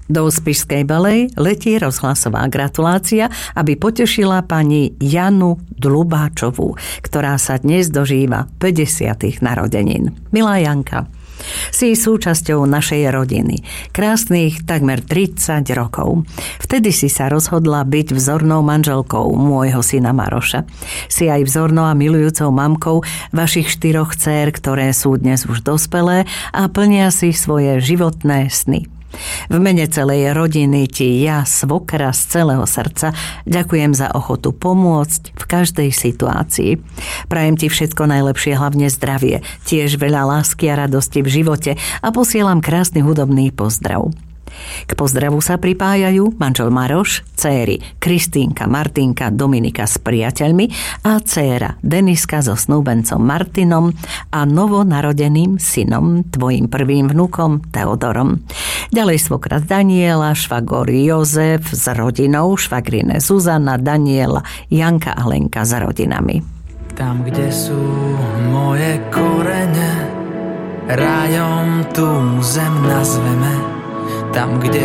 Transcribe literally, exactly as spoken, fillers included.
Do Spišskej Belej letí rozhlasová gratulácia, aby potešila pani Janu Dlubáčovú, ktorá sa dnes dožíva päťdesiatych narodenín. Milá Janka, si súčasťou našej rodiny. Krásnych takmer tridsať rokov. Vtedy si sa rozhodla byť vzornou manželkou môjho syna Maroša. Si aj vzornou a milujúcou mamkou vašich štyroch dcér, ktoré sú dnes už dospelé a plnia si svoje životné sny. V mene celej rodiny ti ja, svokra z celého srdca, ďakujem za ochotu pomôcť v každej situácii. Prajem ti všetko najlepšie, hlavne zdravie, tiež veľa lásky a radosti v živote a posielam krásny hudobný pozdrav. K pozdravu sa pripájajú manžel Maroš, céry Kristínka, Martinka, Dominika s priateľmi a dcéra Deniska so snúbencom Martinom a novonarodeným synom, tvojim prvým vnukom Teodorom. Ďalej svokra Daniela, švagor Jozef s rodinou, švagrine Zuzana, Daniela, Janka a Lenka s rodinami. Tam, kde sú moje korene, rajom tú zem nazveme. Tam, kde